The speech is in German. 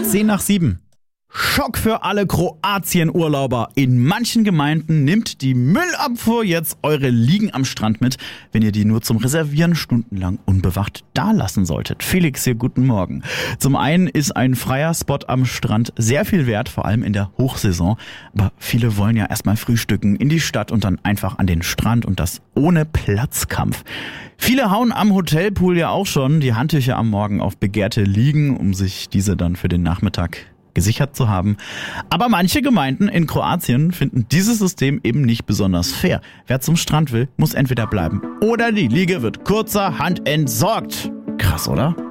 10:10. Schock für alle Kroatien-Urlauber. In manchen Gemeinden nimmt die Müllabfuhr jetzt eure Liegen am Strand mit, wenn ihr die nur zum Reservieren stundenlang unbewacht dalassen solltet. Felix hier, guten Morgen. Zum einen ist ein freier Spot am Strand sehr viel wert, vor allem in der Hochsaison. Aber viele wollen ja erstmal frühstücken, in die Stadt und dann einfach an den Strand und das ohne Platzkampf. Viele hauen am Hotelpool ja auch schon die Handtücher am Morgen auf begehrte Liegen, um sich diese dann für den Nachmittag gesichert zu haben. Aber manche Gemeinden in Kroatien finden dieses System eben nicht besonders fair. Wer zum Strand will, muss entweder bleiben oder die Liege wird kurzerhand entsorgt. Krass, oder?